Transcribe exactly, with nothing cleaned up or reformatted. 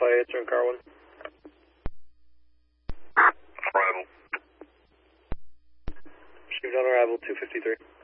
Alpha answering car one. Arrival. Received on arrival two fifty-three.